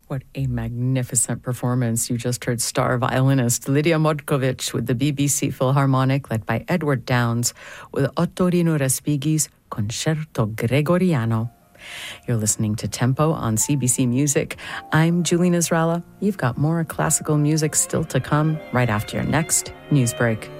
What a magnificent performance. You just heard star violinist Lydia Modkovic with the BBC Philharmonic, led by Edward Downes, with Ottorino Respighi's Concerto Gregoriano. You're listening to Tempo on CBC Music. I'm Julie Nasrallah. You've got more classical music still to come right after your next news break.